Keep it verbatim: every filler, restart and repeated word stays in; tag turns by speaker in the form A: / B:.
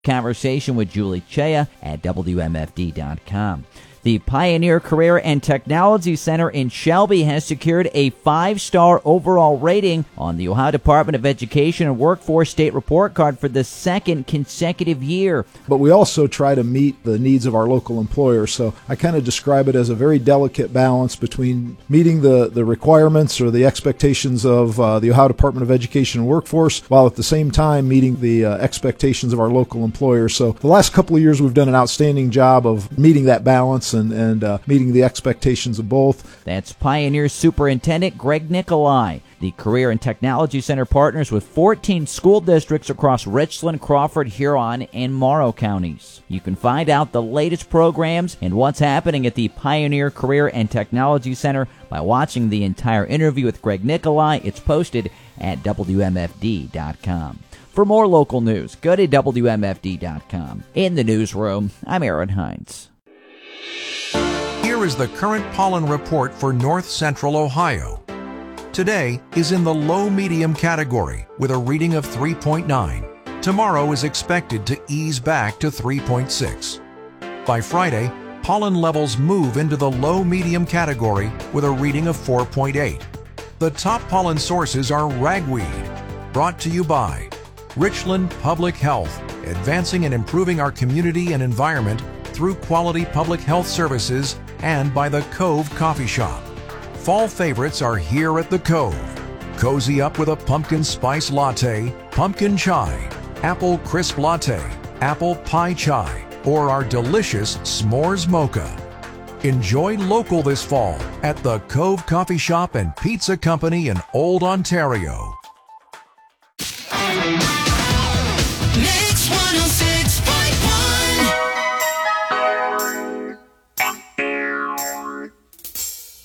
A: Conversation with Julie Chea at W M F D dot com. The Pioneer Career and Technology Center in Shelby has secured a five-star overall rating on the Ohio Department of Education and Workforce State Report Card for the second consecutive year.
B: But we also try to meet the needs of our local employers, so I kind of describe it as a very delicate balance between meeting the, the requirements or the expectations of uh, the Ohio Department of Education and Workforce, while at the same time meeting the uh, expectations of our local employers. So the last couple of years we've done an outstanding job of meeting that balance and, and uh, meeting the expectations of both.
A: That's Pioneer Superintendent Greg Nicolai. The Career and Technology Center partners with fourteen school districts across Richland, Crawford, Huron, and Morrow counties. You can find out the latest programs and what's happening at the Pioneer Career and Technology Center by watching the entire interview with Greg Nicolai. It's posted at W M F D dot com. For more local news, go to W M F D dot com. In the newsroom, I'm Aaron Hines.
C: Here is the current pollen report for North Central Ohio. Today is in the low-medium category with a reading of three point nine. Tomorrow is expected to ease back to three point six. By Friday, pollen levels move into the low-medium category with a reading of four point eight. The top pollen sources are ragweed, brought to you by Richland Public Health, advancing and improving our community and environment through quality public health services, and by the Cove Coffee Shop. Fall favorites are here at the Cove. Cozy up with a pumpkin spice latte, pumpkin chai, apple crisp latte, apple pie chai, or our delicious s'mores mocha. Enjoy local this fall at the Cove Coffee Shop and Pizza Company in Old Ontario.